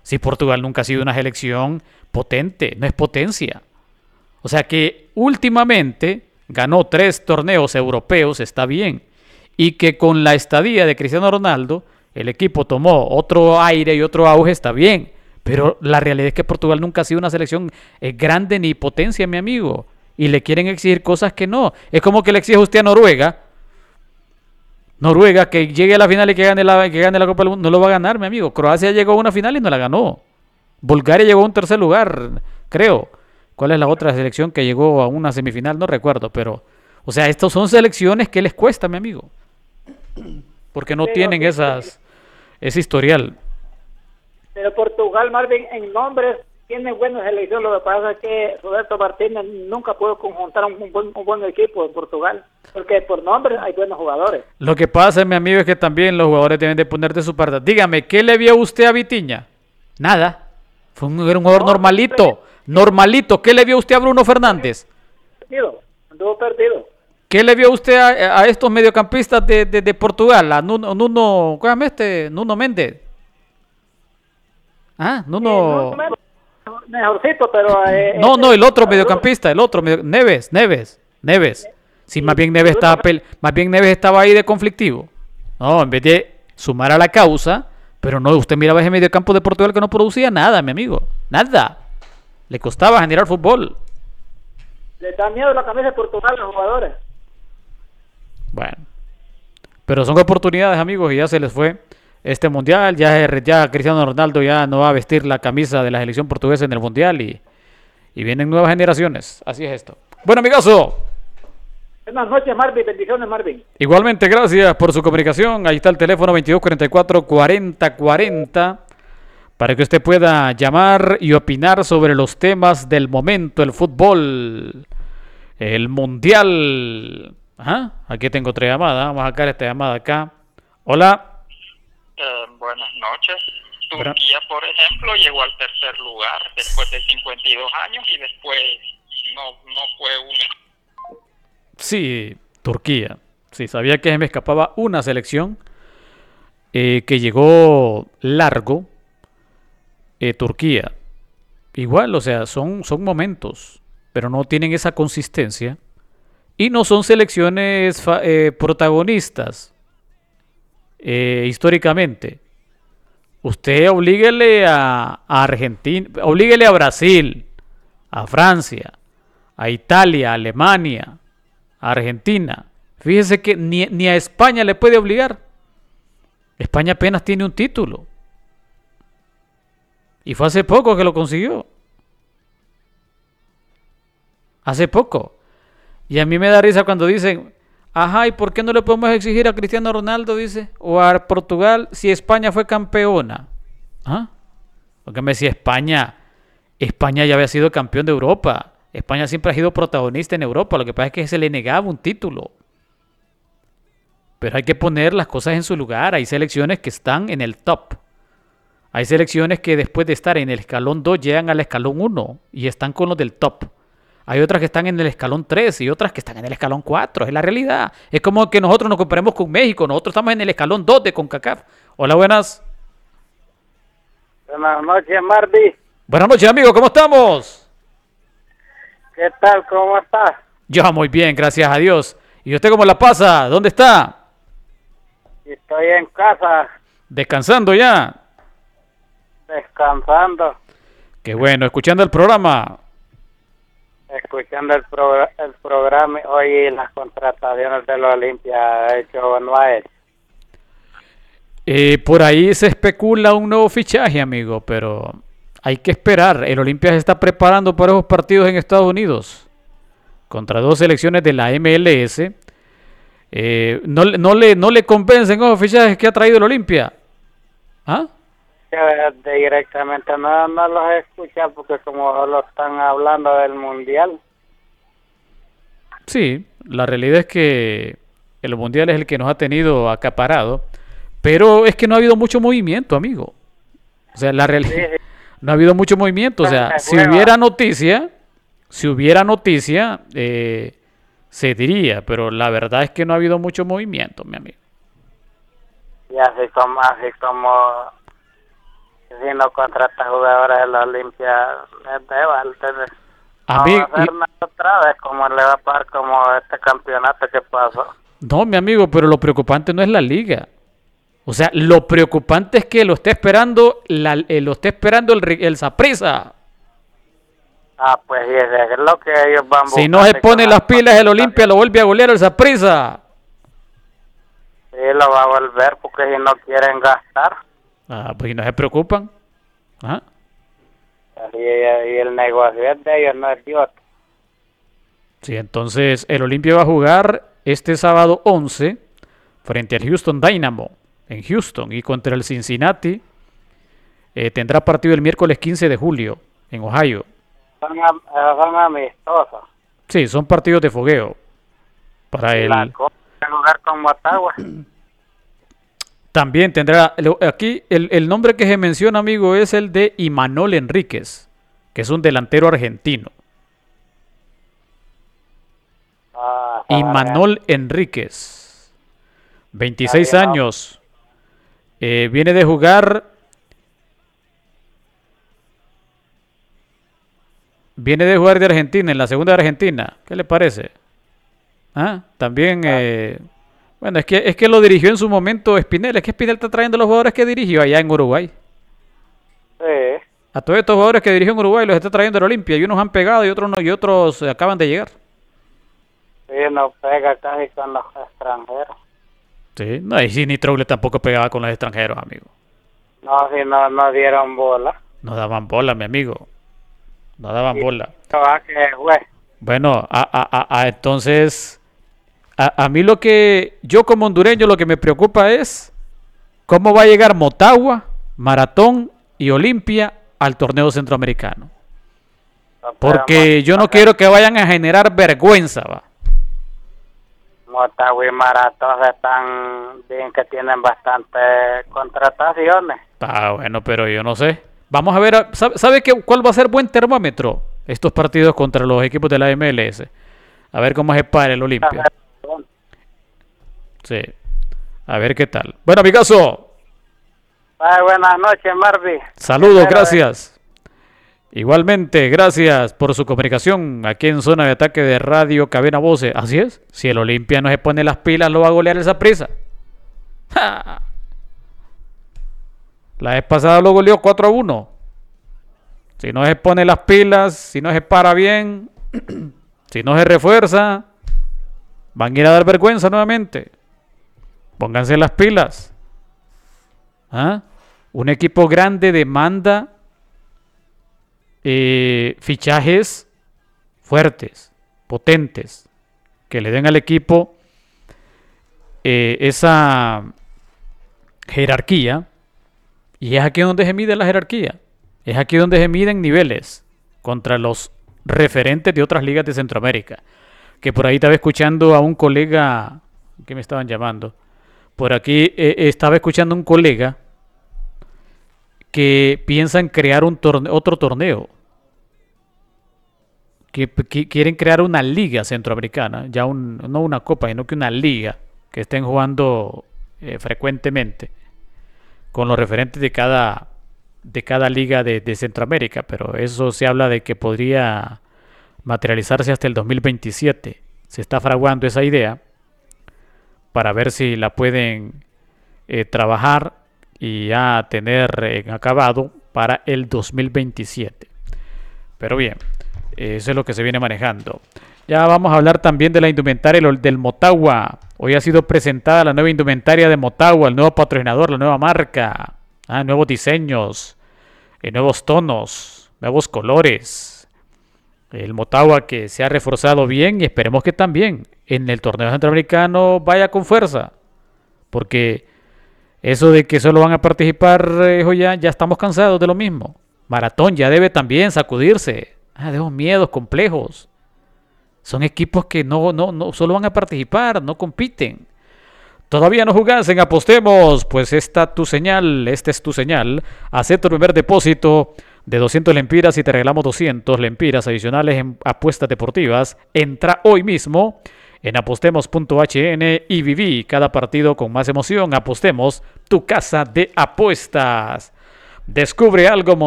Si Portugal nunca ha sido una selección potente, no es potencia. O sea que últimamente ganó 3 torneos europeos, está bien. Y que con la estadía de Cristiano Ronaldo, el equipo tomó otro aire y otro auge, está bien. Pero la realidad es que Portugal nunca ha sido una selección grande ni potencia, mi amigo. Y le quieren exigir cosas que no. Es como que le exige usted a Noruega. Noruega que llegue a la final y que gane la Copa del Mundo. No lo va a ganar, mi amigo. Croacia llegó a una final y no la ganó. Bulgaria llegó a un tercer lugar, creo. ¿Cuál es la otra selección que llegó a una semifinal? No recuerdo, pero... O sea, estas son selecciones que les cuesta, mi amigo. Porque no Pero, tienen ese historial. pero Portugal, Marvin, en nombres tiene buena selección. Lo que pasa es que Roberto Martínez nunca pudo conjuntar un buen equipo en Portugal. Porque por nombres hay buenos jugadores. Lo que pasa, mi amigo, es que también los jugadores deben de poner de su parte. Dígame, ¿qué le vio usted a Vitiña? Nada. Era un jugador No, normalito. Normalito. ¿Qué le vio usted a Bruno Fernández? perdido, anduvo perdido. ¿Qué le vio usted a estos mediocampistas de Portugal? A Nuno, ¿cómo se llama este? Nuno Méndez. Ah, No, Nuno. mejorcito, pero... No, el otro mediocampista, Neves. Sí, más bien Neves estaba ahí de conflictivo. No, en vez de sumar a la causa, pero no, usted miraba ese mediocampo de Portugal que no producía nada, mi amigo. Nada. Le costaba generar fútbol. Le da miedo la camisa de Portugal a los jugadores. Bueno, pero son oportunidades, amigos, y ya se les fue este mundial. Ya Cristiano Ronaldo ya no va a vestir la camisa de la selección portuguesa en el mundial y vienen nuevas generaciones. Así es esto. Bueno, amigazo. Buenas noches, Marvin. Bendiciones, Marvin. Igualmente, gracias por su comunicación. Ahí está el teléfono 2244-4040 para que usted pueda llamar y opinar sobre los temas del momento, el fútbol, el mundial. Ajá, aquí tengo otra llamada. Vamos a sacar esta llamada acá. Hola. Buenas noches. Bueno, Turquía, por ejemplo, llegó al tercer lugar después de 52 años y después no fue una. sí, Turquía. Sí, sabía que se me escapaba una selección que llegó largo. Turquía. Igual, o sea, son momentos, pero no tienen esa consistencia. Y no son selecciones protagonistas históricamente. Usted oblíguele a Argentina, oblíguele a Brasil, a Francia, a Italia, a Alemania, a Argentina. Fíjese que ni a España le puede obligar. España apenas tiene un título. Y fue hace poco que lo consiguió. Hace poco. Y a mí me da risa cuando dicen, ajá, ¿y por qué no le podemos exigir a Cristiano Ronaldo, dice, o a Portugal si España fue campeona? ¿Ah? Porque me decía España ya había sido campeón de Europa. España siempre ha sido protagonista en Europa. Lo que pasa es que se le negaba un título. Pero hay que poner las cosas en su lugar. Hay selecciones que están en el top. Hay selecciones que después de estar en el escalón 2 llegan al escalón 1 y están con los del top. Hay otras que están en el escalón 3 y otras que están en el escalón 4. Es la realidad. Es como que nosotros nos comparemos con México. Nosotros estamos en el escalón 2 de CONCACAF. Hola, buenas. Buenas noches, Marvin. Buenas noches, amigo. ¿Cómo estamos? ¿Qué tal? ¿Cómo estás? Yo muy bien, gracias a Dios. ¿Y usted cómo la pasa? ¿Dónde está? Estoy en casa, Descansando ya. descansando, Qué bueno, escuchando el programa. escuchando el programa. Hoy las contrataciones de la Olimpia ha hecho o no ha hecho. Por ahí se especula un nuevo fichaje, amigo, pero hay que esperar. El Olimpia se está preparando para esos partidos en Estados Unidos contra dos selecciones de la MLS. No le convencen esos fichajes que ha traído el Olimpia. ¿Ah? Directamente no los escucha porque como solo están hablando del mundial. Sí, la realidad es que el Mundial es el que nos ha tenido acaparado, pero es que no ha habido mucho movimiento, amigo. O sea, la realidad, Sí, no ha habido mucho movimiento. O sea, si hubiera noticia, se diría, pero la verdad es que no ha habido mucho movimiento, mi amigo. y así como si no contrata jugadores de la Olimpia, es de Valter. A No mí, va a hacer nada otra vez, como le va a pagar como este campeonato que pasó. no, mi amigo, pero lo preocupante no es la liga. O sea, lo preocupante es que lo esté esperando el Saprissa. Ah, pues y es lo que ellos van Si buscando. no se pone las pilas el Olimpia, lo vuelve a golear el Saprissa. Sí, lo va a volver porque si no quieren gastar. Ah, pues y no se preocupan. Ajá. Y el negocio es de ellos, no es de otro. Sí, entonces el Olimpia va a jugar este sábado 11 frente al Houston Dynamo en Houston y contra el Cincinnati tendrá partido el miércoles 15 de julio en Ohio. Son amistosos. Sí, son partidos de fogueo para La el... Copa de jugar con Motagua. También tendrá, aquí el nombre que se menciona, amigo, es el de Imanol Enríquez, que es un delantero argentino. Ah, Imanol Enríquez, 26 Está bien, ¿no? años, viene de jugar de Argentina, en la segunda de Argentina. ¿Qué le parece? ¿Ah? También, bueno, es que lo dirigió en su momento Spinel. Es que Spinel está trayendo los jugadores que dirigió allá en Uruguay. Sí. A todos estos jugadores que dirigió en Uruguay los está trayendo el Olimpia. Y unos han pegado y otros no, y otros acaban de llegar. Sí, no pega casi con los extranjeros. Sí, no, y si ni Trouble tampoco pegaba con los extranjeros, amigo. No, si no dieron bola. No daban bola, mi amigo. No daban Y bola. va que fue. Bueno, entonces, a mí yo como hondureño lo que me preocupa es cómo va a llegar Motagua, Maratón y Olimpia al torneo centroamericano. Porque yo no quiero que vayan a generar vergüenza, va. Motagua y Maratón están bien, que tienen bastantes contrataciones. Ah, bueno, pero yo no sé. Vamos a ver, ¿sabe cuál va a ser buen termómetro? Estos partidos contra los equipos de la MLS. A ver cómo se para el Olimpia. Sí. A ver qué tal. Bueno, amigazo. Ay, buenas noches, Marvin. Saludos, gracias. Igualmente, gracias por su comunicación aquí en Zona de Ataque de Radio Cabina Voces. Así es. Si el Olimpia no se pone las pilas, lo va a golear el Saprissa. ¡Ja! La vez pasada lo goleó 4-1. Si no se pone las pilas, si no se para bien, si no se refuerza, van a ir a dar vergüenza nuevamente. Pónganse las pilas. ¿Ah? Un equipo grande demanda fichajes fuertes, potentes, que le den al equipo esa jerarquía. Y es aquí donde se mide la jerarquía. Es aquí donde se miden niveles contra los referentes de otras ligas de Centroamérica. Que por ahí estaba escuchando a un colega, que me estaban llamando. Por aquí estaba escuchando a un colega que piensa en crear otro torneo. Que quieren crear una liga centroamericana. Ya no una copa, sino que una liga que estén jugando frecuentemente con los referentes de cada liga de Centroamérica, pero eso se habla de que podría materializarse hasta el 2027. Se está fraguando esa idea para ver si la pueden trabajar y ya tener acabado para el 2027. Pero bien, eso es lo que se viene manejando. Ya vamos a hablar también de la indumentaria del Motagua. Hoy ha sido presentada la nueva indumentaria de Motagua, el nuevo patrocinador, la nueva marca, nuevos diseños, nuevos tonos, nuevos colores. El Motagua que se ha reforzado bien y esperemos que también en el torneo centroamericano vaya con fuerza. Porque eso de que solo van a participar, ya estamos cansados de lo mismo. Maratón ya debe también sacudirse de esos miedos complejos. Son equipos que no solo van a participar, no compiten. Todavía no jugás en Apostemos, pues esta es tu señal. Haz tu primer depósito de 200 lempiras y te regalamos 200 lempiras adicionales en apuestas deportivas. Entra hoy mismo en apostemos.hn y viví cada partido con más emoción. Apostemos, tu casa de apuestas. Descubre algo